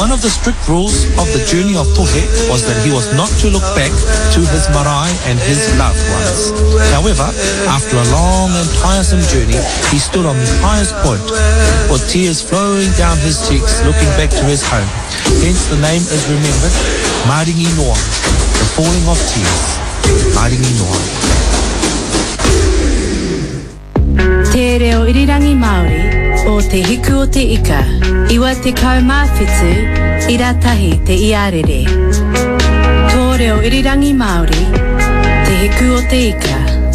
One of the strict rules of the journey of Tohe was that he was not to look back to his marae and his loved ones. However, after a long and tiresome journey, he stood on the highest point, with tears flowing down his cheeks, looking back to his home. Hence the name is remembered, Maringi Noa, the falling of tears. Maringi Noa. Te reo irirangi Māori o te hiku o te ika, iwa te kaumāwhitu, i ratahi te iarere. Tō reo irirangi Māori, te hiku o te ika.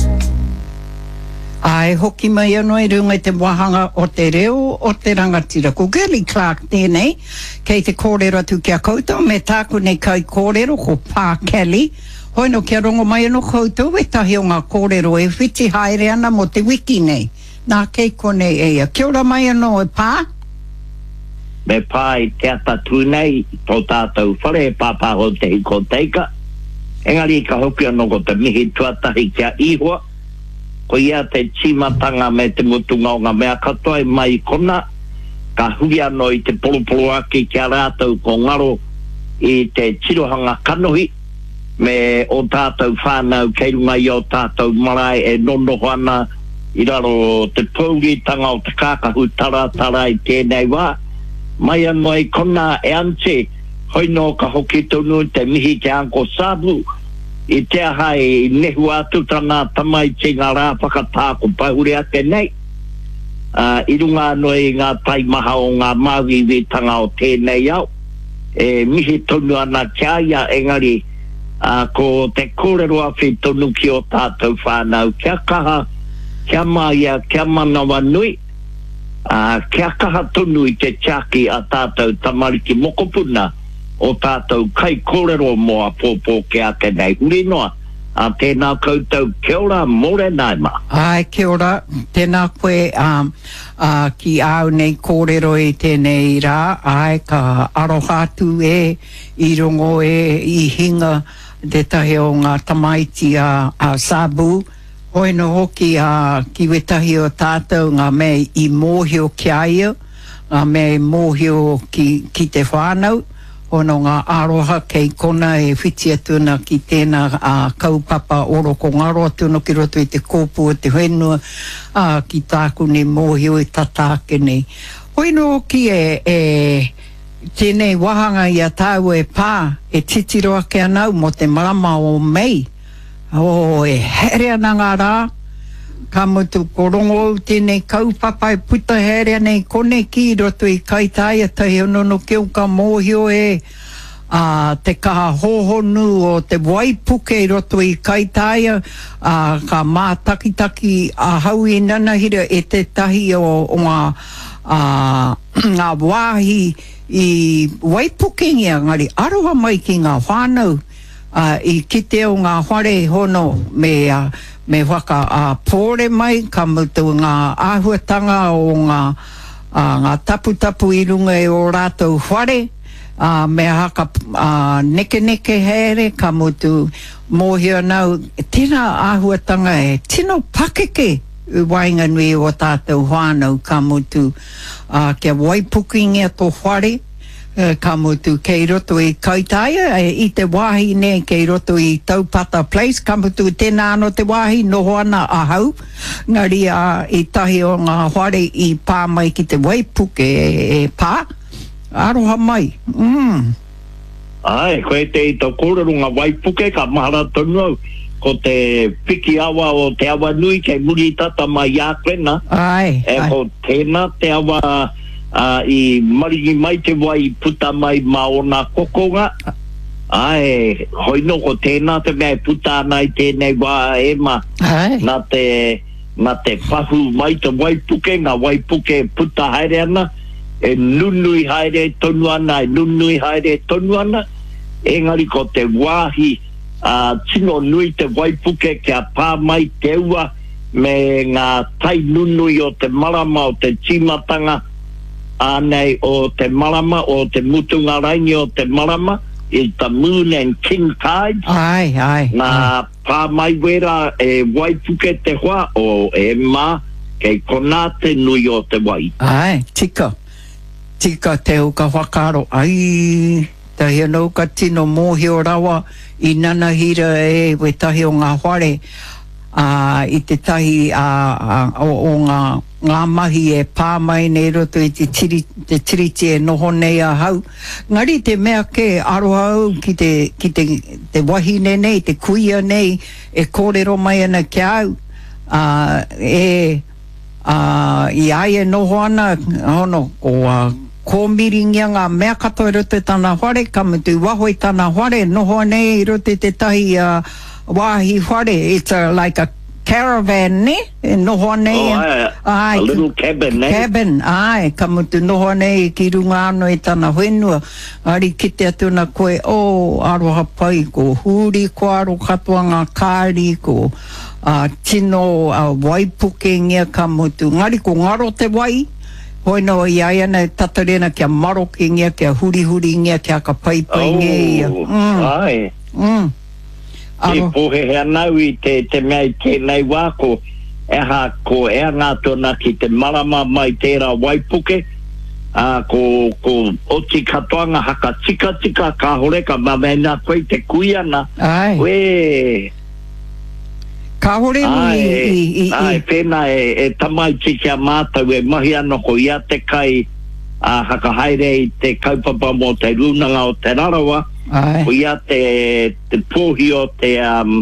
Ai hoki mai anō i runga te wahanga o te reo o te rangatira. Ko Kelly Clark tēnei, kei te kōrero atu kia koutou, me tāku nei kai kōrero ko Pā Kelly. Hoi no kia rongo mai anō koutou, e tahi o ngā kōrero e whiti haere ana mo te wiki nei. Nā kei konei eia. Kia ora mai anō e Pā? Me Pā i te atatu nei, tō tātou whare e pāpāho te hiko teika. Engari ka hoki anō ko te mihi tuatahi kia ihua. Ko ia te timatanga me te mutunga o ngā mea katoa i mai kona. Ka hui anō i te polopolo aki kia rātou ko ngaro i te tirohanga kanohi. Me o tātou whānau kei runga i o tātou marae e nonoho ana I raro te pōritanga o te kākahu tara I tēnei wā. Mai anō i kona e ante, hoi no ka hoki tonu te mihi te Uncle Sabu. I te aha I nehu atu tana tamai te ngā rā whakatāko pahure ake nei. I runga anō I ngā tai maha o ngā Māori witanga o tēnei au. E mihi tonu ana kia ia engari, ko te kōrero awhi tonu ki o tātou whānau. Kia kaha, kia maia, kia manawa nui, kia kaha tonu I te tiaki a tātou tamariki mokopuna o tātou kai kōrero moa pōpō ke ake nei uri noa. A tēnā koutou, kia ora, more nai ma. Ai, kia ora, tēnā koe ki au nei kōrero I tēnei rā, ai, ka aroha atu I rongo I hinga te tahi o ngā tamaiti a Sabu. Hoi no hoki ki wetahi o tātou ngā mea I mōhio ki aia, ngā mea I mōhio ki te whānau, hono ngā aroha kei kona e whiti atuna ki tēnā kaupapa oroko ngaro atuna ki roto I te kōpū o te whenua, ki tāku ne mōhio I tatāke nei. Hoi no hoki tēnei wahanga I a tāu e Pā, e titiroa ke anau mo te marama o mei. E here ana ngā rā, ka mutu korongo tēnei kaupapa e puta here nei kone ki roto I kaitaia tahi onono keu ka mōhio te kaha hohonu o te waipuke roto I kaitaia, ka mātakitaki a haui nana hira e te tahi o ngā wāhi I waipuke ngia ngari aroha mai ki ngā whānau. I kite o ngā whare hono me waka pōre mai ka mutu ngā āhuatanga o ngā tapu I runga o rātou whare me haka neke here ka mutu mōhio nau tēnā āhuatanga tino pakeke wainga nui o tātou whānau ka mutu kia waipuki ngia tō whare ka mutu kei roto I kaitaia I te wāhi ne kei roto I Taupata Place ka mutu tēnā anō te wāhi noho ana ahau ngari I tahi o ngā whare I pā mai ki te waipuke pā aroha mai Ai, koe te I tō kōrero ngā waipuke ka mahara tonu au ko te piki awa o te awa nui kei muri tata mai ākrena ko tēnā te awa I marigi mai te wai puta mai maona kokonga. Ai, hoi no ko tēnā te mea puta nai tēnei wā ma. Nā te whahu mai te waipuke, ngā waipuke puta haere ana. E nunui haere tonu ana, Engari ko te wāhi tino nui te waipuke kia pā mai te ua me ngā tai nunui o te marama o te timatanga. Anei o te marama o te mutunga raini o te marama is the moon and king tide. Ai. Nā pā mai wera e waipuke te hoa o e mā kei kona te nui o te wai. Ai, tika. tika te uka whakaro. Ai, tahi anō ka tino mōhio rawa I nana hira we tahi o ngā whare. I te tahi o ngā mahi pā mai nei roto I te tiriti noho nei a hau. Ngari te mea ke aroha au ki te wahine nei, te kuia nei, kōrero mai ana ki au. I aia noho ana, hono, ko miringia ngā mea katoa roto tāna whare, kamutu wahoi tāna whare, noho nei roto te tahi wāhi whare. It's like a caravan, ne? Noho nei. A little cabin, ne? Cabin, ai. Kamutu noho nei ki runga ano I tāna whenua. Ari kite atuna koe, aroha pai, ko huri, ko aro katoa ngā kāri, ko tino waipuke ngia kamutu. Ngari ko ngaro te wai. Hoi no I aia nei tatarena kia maroke ngia, kia huri ngia, kia ka paipai ngia. Ai. Te pohe hea nau I te mea I tēnei wā ko ea ngā tōna ki te marama mai tērā waipuke ko oti katoanga haka tika ka hore ka mamena koe te kuiana we ka hore ai pēna tamai tiki a mātau mahi ano ko ia te kai haka haere I te kaupapa mō te runanga o te rarawa ko ia te pōhi o te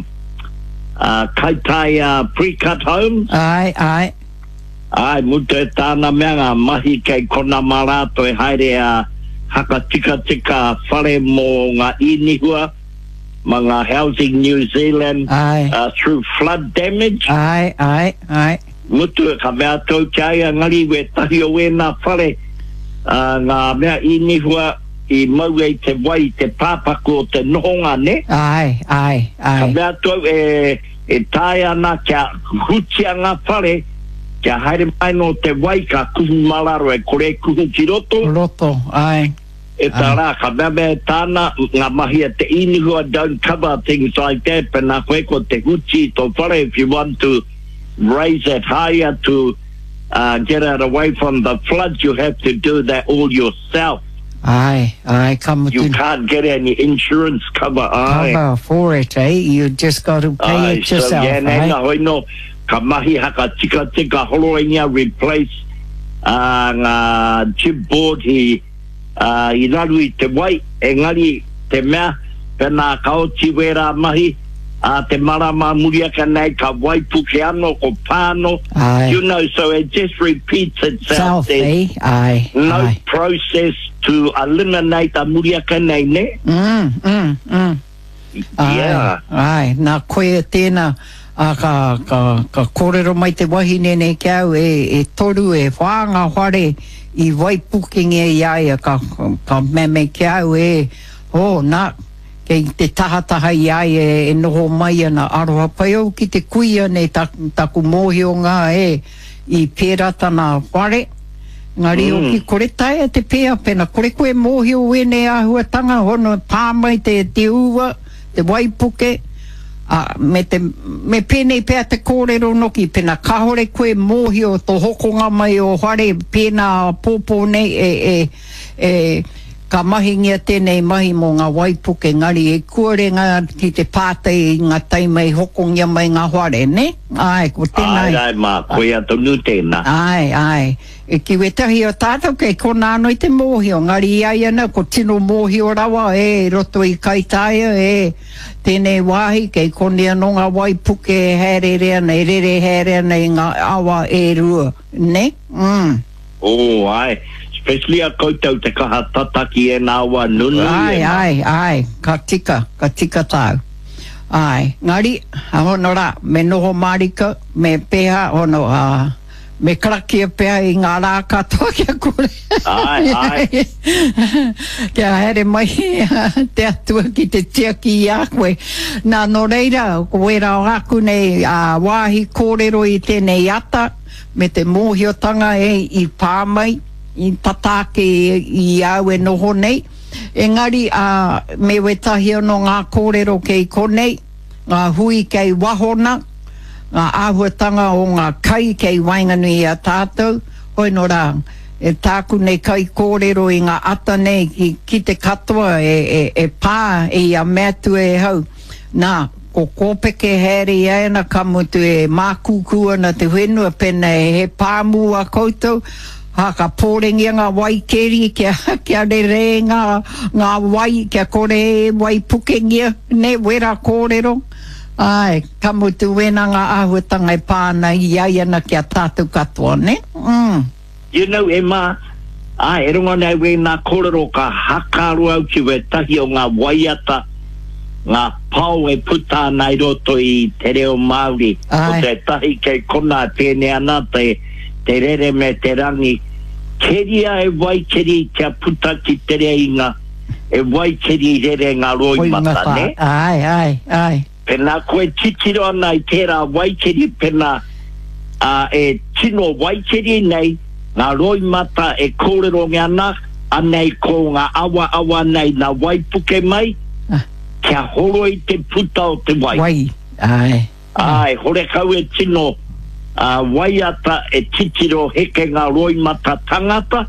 kaitai pre-cut home ai mutu tāna mea ngā mahi kei kona marato haere haka tika whare mō ngā inihua ma ngā Housing New Zealand through flood damage mutu ka mea tau kia ngari we tahi o wena whare ngā mea inihua I mau te wai te pāpaku o te nohonga ne ka mea tau tae ana kia hutia ngā whare kia haere mai no te wai ka kuhu malaro kore kuhu ki roto tā rā ka mea tāna ngā mahi te inihua don't cover things like that pena koe ko te huti to whare if you want to raise it higher to get it away from the floods you have to do that all yourself you can't get any insurance cover for it you just got to pay it yourself so nenga hoi no ka mahi haka tika holoinga replace ngā chipboard I raru I te wai engari te mea pena kaoti wera mahi te marama muriaka nei ka waipuke ano ko pāno you know so it just repeats itself there's no process to eliminate a muriaka nei ne nā koe tēnā ka kōrero mai te wahine nei ki au toru whāanga whare I waipuke ngia iaia ka meme ki au nā kei te tahataha iaia noho mai ana aroha pai au ki te kuia nei taku mōhio ngā I pērā tana whare ngari o ki kore taia te pēa pena kore koe mōhio wene ahuatanga hono pāmai te ua te waipuke me pēnei pēa te kōrero noki pena kahore koe mōhio to hokonga mai o whare pēnā pōpō nei ka mahi ngia tēnei mahi mō ngā waipuke ngari kuare ngā ki te pātei ngā taimei hokongia mai ngā whare ne ko tēnei ai mā koe atonu tēnā ki wetahi o tātou kei kona ano I te mōhio ngari ai ana ko tino mōhio rawa roto I kaitaia tēnei wāhi kei kone ano ngā waipuke hererea nei rere herea nei ngā awa rua ne ai especially a koutou te kaha tataki nā wā nunu ai ka tika tau ngari hono rā me noho marika me peha hono me karakia pēa I ngā rā katoa kia kore kia here mai te atua ki te tiaki I a koe nā no reira koe rao aku nei wāhi kōrero I tēnei ata me te mōhiotanga I pāmai I tatake I au noho nei engari me wetahi no ngā kōrero kei konei ngā hui kei wahona ngā āhuatanga o ngā kai kei wainganui a tātou hoi no rā e tāku nei kai kōrero i ngā ata nei ki te katoa e pā e a metu e hau. Nā, ko kōpeke heri aina kamutu e mākukua na te whenua pena e he pāmu a koutou. Haka pōrengia ngā waikeri kia re ngā wai, kia kore wai pukengia, ne wera kōrero. Ai, kamutu wena ngā ahuatanga e pāna i aiana kia tātou katoa, ne? You know, Emma, e runga nei wena kōrero ka hakaru au ki we tahi o ngā waiata, ngā pau e puta nei roto i te reo Māori. O te tahi kei kona tēnei ana te rere me te rangi. Keria e waikeri kia puta ki te reinga, e waikeri rere ngā roi mata, ne? Ai. Pena koe titiro ana i tērā waikeri pena e tino waikeri nei, ngā roi mata e kōrero ngā ana, anei ko ngā awa nei ngā waipuke mai, kia horo i te puta o te wai. Ai, hore kau e tino waiata e titiro heke ngā roi mata tangata,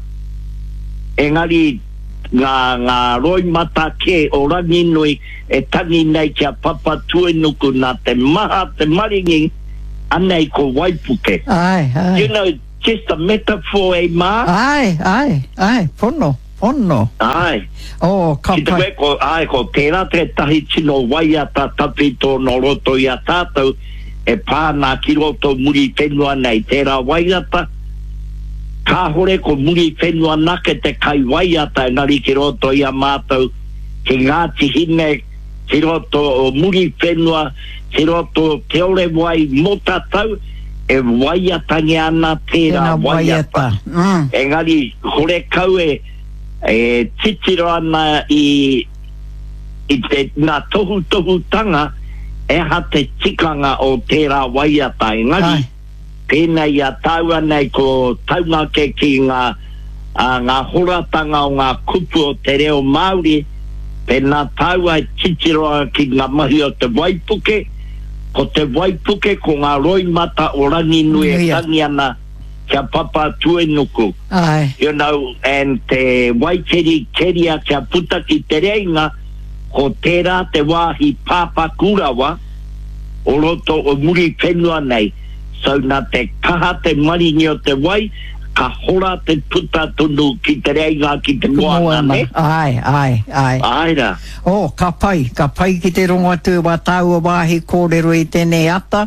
engari ngā roi mata ke o rangi nui e tangi nei kia papa tuenuku nā te maha te maringi anei ko waipuke. You know, just a metaphor e mā. Ai, pono. Ai. Ka pai. Ko tērā te tahi tino waiata tapito no roto i a tātou e pāna ki roto muri whenua nei tērā waiata. Ka hore ko muri whenua nake te kai waiata ngari ki roto i a mātou ki ngāti hine ki roto o muri whenua ki roto te ore wai mota tau e waiata ngi ana tērā waiata. Engari hore kau e titiro ana i te ngā tohu tanga e ha te tikanga o tērā waiata. Engari pēnei a taua nei ko taunga ke ki ngā horatanga o ngā kupu o te reo Māori, pēnā taua titiro ki ngā mahi o te waipuke, ko te waipuke ko ngā roi mata o rangi nui e tangi ana kia papa tuenuku. You know, and te waikeri keria kia puta ki te reinga, ko tērā te wāhi pāpa kurawa, o roto o muri whenua nei. So nā te kaha te maringi o te wai, ka hora te puta tunu ki te reinga ki te moana, ne? Ai. Aira. Ka pai ki te rongo atu wa tau o wāhi kōrero i tēnei ata,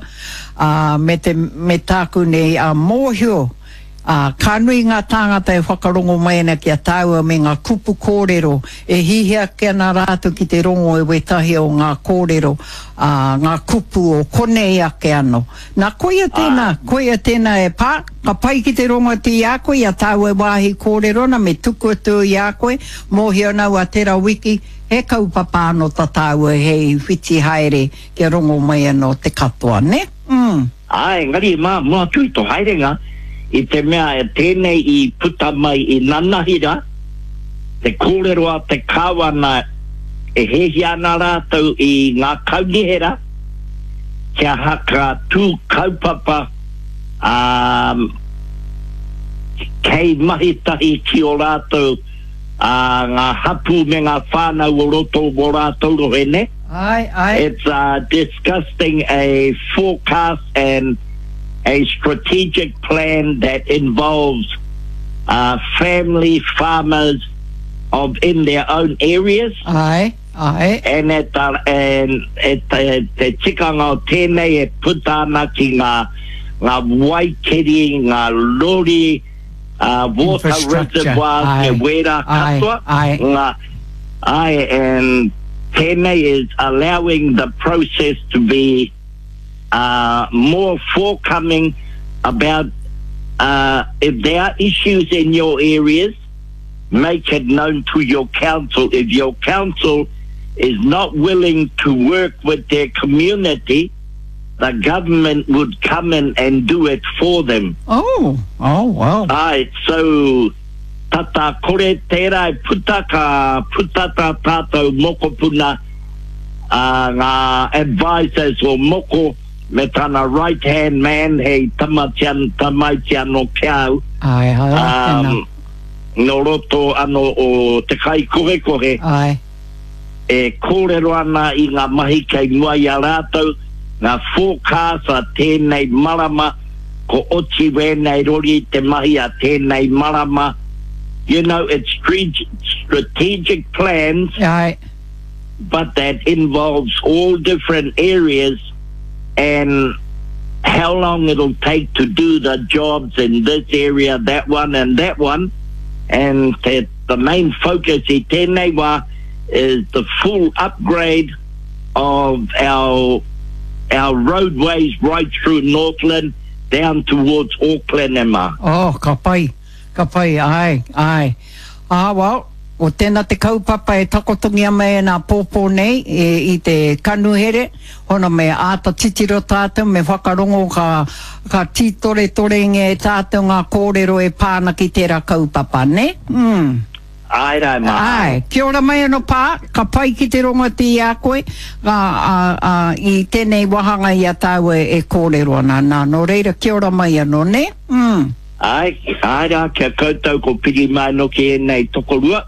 me tāku nei mōhio. Ka nui ngā tāngata e whakarongo mai ana kia tāua me ngā kupu kōrero e hihia kia nā rātu ki te rongo e wetahi o ngā kōrero ngā kupu o konei ake ano. Nā koia tēnā e pā, ka pai ki te rongo ati i a koe, ia tāua e wāhi kōrero na me tuku atu i a koe, mōhio nau a tērā wiki, he kaupapa ano ta tāua hei whiti haere kia rongo mai ano te katoa, ne? Ngari mua tui to haerenga, i te mea e tēnei i puta mai i nanahira, te kōrero a te kāwana e hehi ana rātou i ngā kaunihera, kia haka tū kaupapa kei mahitahi ki o rātou ngā hapu me ngā whānau o roto o rātou rohene. It's discussing a forecast and a strategic plan that involves family farmers in their own areas. And te tikanga o tēnei e puta ana ki ngā waikeri, ngā lori, water reservoirs, e wera katoa. And tēnei is allowing the process to be more forthcoming about if there are issues in your areas, make it known to your council. If your council is not willing to work with their community, the government would come in and do it for them. Oh, wow. So tata kore tērā e puta tātou mokopuna ngā advisors o moko me tana right hand man hei tamatian o kiau no roto ano o te kai kohe Ai. e kōrero ana I ngā mahi kei mua I a rātou ngā forecast a tēnei marama ko oti wēnei rori te mahi a tēnei marama. You know, it's strategic plans, Ai. but that involves all different areas and how long it'll take to do the jobs in this area, that one and that one. And the main focus I tēnei wā is the full upgrade of our roadways right through Northland down towards Auckland and mā. Oh, ka pai, ai. Well, o tēnā te kaupapa e takotongia mai nā pōpō nei I te kanuhere, hono me āta titiro tātou, me whakarongo ka titore nge tātou ngā kōrero e pāna ki tērā kaupapa, ne? Ai rai mā. Ai, kia ora mai anō pā, ka pai ki te ronga ti a koe, I tēnei wahanga I a tāu e kōrero ana, no reira kia ora mai anō, ne? Ai rā, kia koutou ko piri mai no ki e nei tokorua.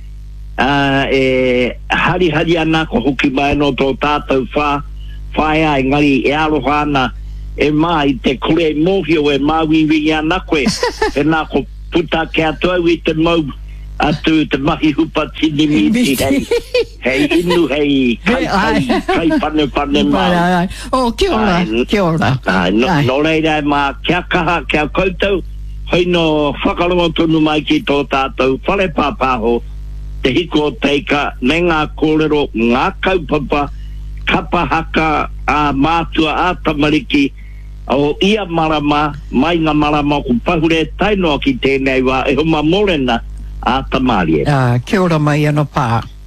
E hari ana ko hoki mai no tō tātou whai ai ngari e aroha ana e mai te kore mōhio e māwiwi ana koe. E nā ko puta kia tau I te mau atu te mahi hupa tini miti hei inu hei kai pane mai. Oh, kia ora. No reira mā kia kaha kia koutou hei no whakarongo tonu mai ki tō tātou whare pāpāho te hiko teika me ngā kōrero ngā kaupapa kapa haka a mātua a tamariki o ia marama mai ngā marama ko pahure tainoa ki tēnei wā e huma morena a tamarie. Kia ora mai anō pā.